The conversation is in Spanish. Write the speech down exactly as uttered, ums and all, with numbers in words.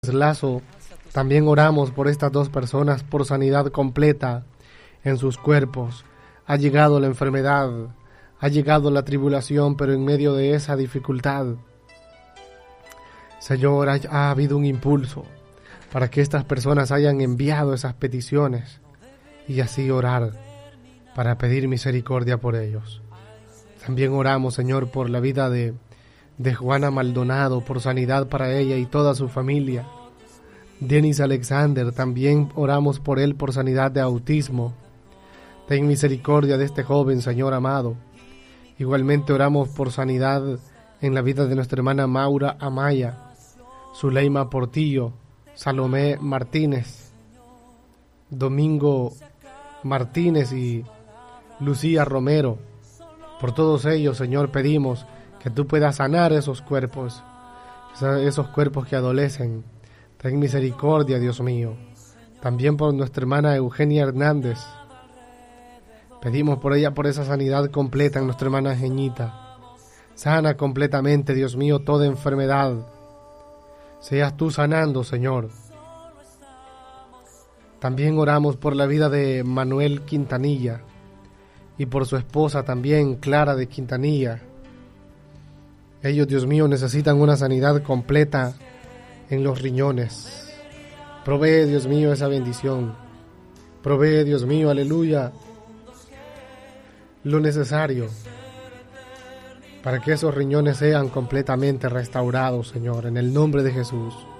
Lazo, también oramos por estas dos personas por sanidad completa en sus cuerpos. Ha llegado la enfermedad, ha llegado la tribulación, pero en medio de esa dificultad, Señor, ha, ha habido un impulso para que estas personas hayan enviado esas peticiones y así orar para pedir misericordia por ellos. También oramos, Señor, por la vida de de Juana Maldonado, por sanidad para ella y toda su familia. Denis Alexander, también oramos por él por sanidad de autismo. Ten misericordia de este joven, Señor amado. Igualmente oramos por sanidad en la vida de nuestra hermana Maura Amaya, Zuleima Portillo, Salomé Martínez, Domingo Martínez y Lucía Romero. Por todos ellos, Señor, pedimos que tú puedas sanar esos cuerpos, esos cuerpos que adolecen. Ten misericordia, Dios mío. También por nuestra hermana Eugenia Hernández. Pedimos por ella, por esa sanidad completa en nuestra hermana Jeñita. Sana completamente, Dios mío, toda enfermedad. Seas tú sanando, Señor. También oramos por la vida de Manuel Quintanilla y por su esposa también, Clara de Quintanilla. Ellos, Dios mío, necesitan una sanidad completa en los riñones. Provee, Dios mío, esa bendición. Provee, Dios mío, aleluya, lo necesario para que esos riñones sean completamente restaurados, Señor, en el nombre de Jesús.